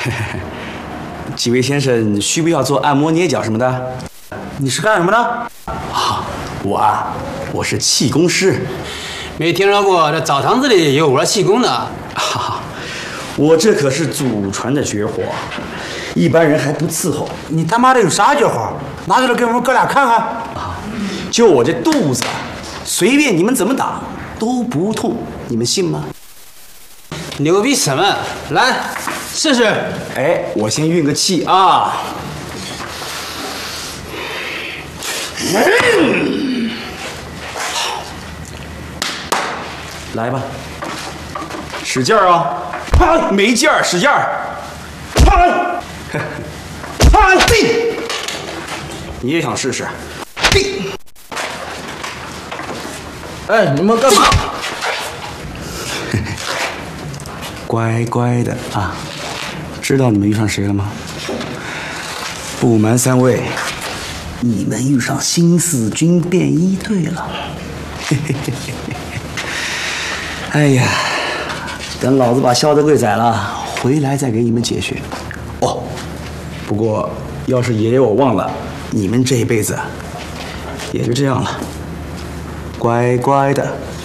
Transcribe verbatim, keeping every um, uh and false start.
几位先生需不需要做按摩、捏脚什么的？ 你是干什么的？ 啊，我啊，我是气功师。 没听说过这澡堂子里有玩气功的。 哈哈，我这可是祖传的绝活，一般人还不伺候。 你他妈的有啥绝活？拿出来给我们哥俩看看。 啊，就我这肚子，随便你们怎么打都不痛，你们信吗？ 牛逼什么？来试试。 哎，我先运个气啊。嗯，来吧，使劲儿啊！啪，没劲儿，使劲儿！啪，啪，定！你也想试试？定！ 哎，你们干嘛？ 乖乖的啊！知道你们遇上谁了吗？不瞒三位，你们遇上新四军便衣队了。嘿嘿嘿嘿嘿。哎呀，等老子把肖德贵宰了，回来再给你们解决。哦，不过要是爷爷我忘了，你们这一辈子也就这样了，乖乖的